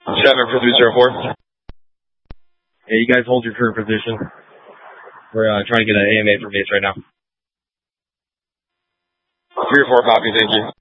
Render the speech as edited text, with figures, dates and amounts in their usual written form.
7 for 304. Yeah, you guys hold your current position. We're trying to get an AMA for base right now. 3 or 4 copy, thank you.